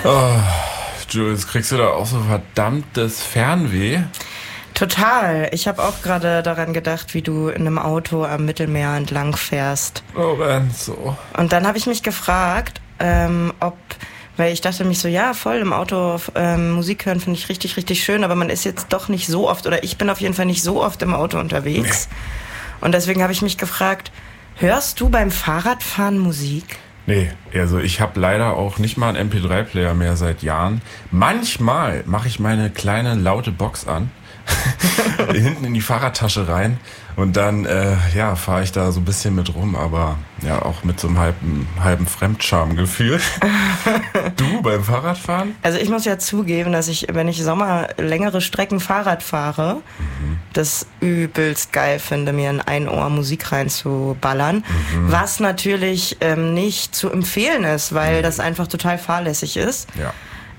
Oh, Jules, kriegst du da auch so verdammtes Fernweh? Total. Ich habe auch gerade daran gedacht, wie du in einem Auto am Mittelmeer entlang fährst. Oh, Renzo. Und dann habe ich mich gefragt, weil ich dachte mich so, ja, voll im Auto Musik hören finde ich richtig, richtig schön, aber man ist jetzt doch nicht so oft, oder ich bin auf jeden Fall nicht so oft im Auto unterwegs. Nee. Und deswegen habe ich mich gefragt, hörst du beim Fahrradfahren Musik? Nee, also ich habe leider auch nicht mal einen MP3-Player mehr seit Jahren. Manchmal mache ich meine kleine laute Box an, hinten in die Fahrradtasche rein und dann fahre ich da so ein bisschen mit rum, aber ja auch mit so einem halben Fremdschamgefühl. Du beim Fahrradfahren? Also ich muss ja zugeben, dass ich, wenn ich Sommer längere Strecken Fahrrad fahre, das übelst geil finde, mir in ein Ohr Musik reinzuballern, was natürlich nicht zu empfehlen ist, weil das einfach total fahrlässig ist. Ja.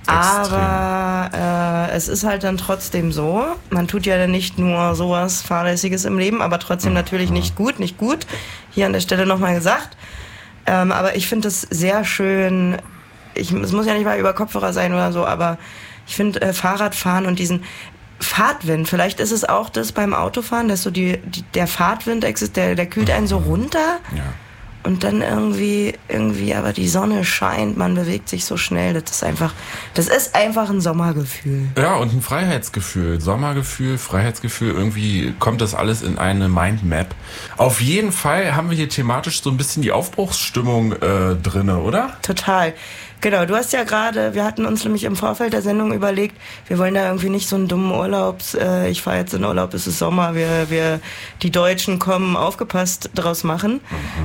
Aber es ist halt dann trotzdem so, man tut ja nicht nur sowas Fahrlässiges im Leben, aber trotzdem natürlich nicht gut. Hier an der Stelle nochmal gesagt. Aber ich finde es sehr schön, es muss ja nicht mal über Kopfhörer sein oder so, aber ich finde Fahrradfahren und diesen Fahrtwind, vielleicht ist es auch das beim Autofahren, dass so der Fahrtwind existiert, der kühlt einen so runter. Ja. Und dann irgendwie aber die Sonne scheint, man bewegt sich so schnell. Das ist einfach ein Sommergefühl. Ja, und ein Freiheitsgefühl. Sommergefühl, Freiheitsgefühl. Irgendwie kommt das alles in eine Mindmap. Auf jeden Fall haben wir hier thematisch so ein bisschen die Aufbruchsstimmung drinne, oder? Total. Genau, du hast ja gerade, wir hatten uns nämlich im Vorfeld der Sendung überlegt, wir wollen da irgendwie nicht so einen dummen ich fahre jetzt in Urlaub, es ist Sommer, wir die Deutschen kommen, aufgepasst draus machen.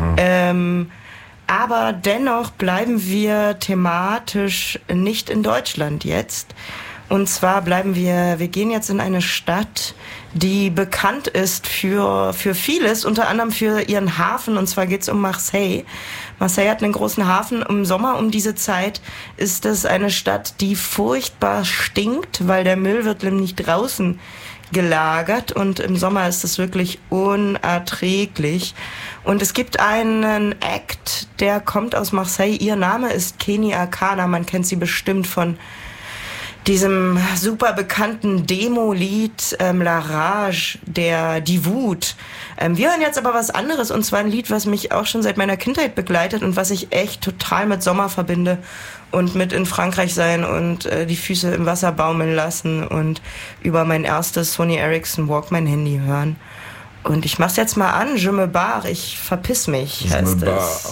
Aber dennoch bleiben wir thematisch nicht in Deutschland jetzt. Und zwar wir gehen jetzt in eine Stadt, die bekannt ist für vieles, unter anderem für ihren Hafen, und zwar geht's um Marseille. Marseille hat einen großen Hafen. Im Sommer um diese Zeit ist es eine Stadt, die furchtbar stinkt, weil der Müll wird nämlich draußen gelagert und im Sommer ist es wirklich unerträglich. Und es gibt einen Act, der kommt aus Marseille. Ihr Name ist Kenny Arcana, man kennt sie bestimmt von diesem super bekannten Demo-Lied La Rage, die Wut. Wir hören jetzt aber was anderes, und zwar ein Lied, was mich auch schon seit meiner Kindheit begleitet und was ich echt total mit Sommer verbinde und mit in Frankreich sein und die Füße im Wasser baumeln lassen und über mein erstes Sony Ericsson Walkman-Handy hören. Und ich mach's jetzt mal an, Je me barre, ich verpiss mich, heißt es.